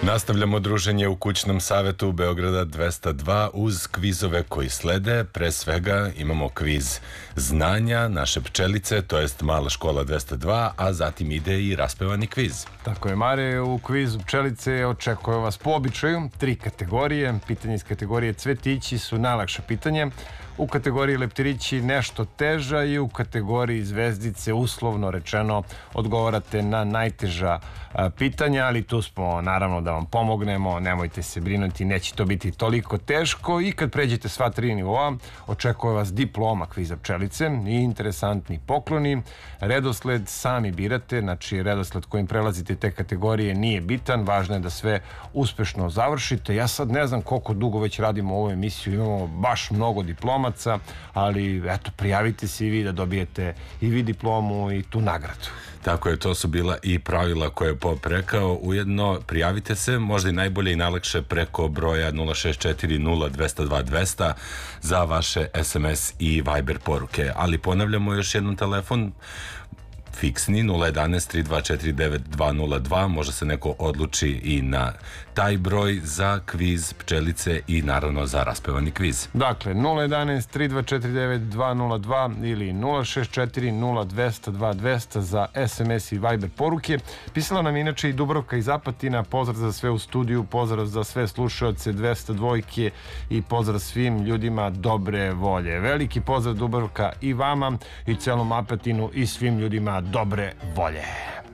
Nastavljamo druženje u kućnom savetu Beograda 202 uz kvizove koji slede. Pre svega imamo kviz znanja naše pčelice, to jest Mala škola 202, a zatim ide i raspevani kviz. Tako je, Mare, u kvizu pčelice očekuje vas po običaju 3 kategorije. Pitanje iz kategorije cvetići su najlakše pitanje. U kategoriji leptirići nešto teža i u kategoriji zvezdice uslovno rečeno odgovarate na najteža pitanja, ali tu smo naravno da vam pomognemo, nemojte se brinuti, neće to biti toliko teško i kad pređete sva 3 nivoa očekuje vas diploma kviza pčelice i interesantni pokloni. Redosled sami birate, znači redosled kojim prelazite te kategorije nije bitan, važno je da sve uspešno završite. Ja sad ne znam koliko dugo već radimo ovu emisiju, imamo baš mnogo diploma, ali eto, prijavite se i vi da dobijete i vi diplomu i tu nagradu. Tako je, to su bila i pravila koje je Pop rekao. Ujedno, prijavite se, možda i najbolje i najlakše preko broja 064-0202-200 za vaše SMS i Viber poruke. Ali ponavljamo još jednom telefon, fiksni 011-324-9202, možda se neko odluči i na taj broj za kviz pčelice i naravno za raspevani kviz. Dakle, 011-324-9202 ili 064-0200-200 za SMS i Viber poruke. Pisala nam inače i Dubravka iz Apatina, pozdrav za sve u studiju, pozdrav za sve slušaoce 202 i pozdrav svim ljudima dobre volje. Veliki pozdrav Dubravka i vama i celom Apatinu i svim ljudima dobre volje.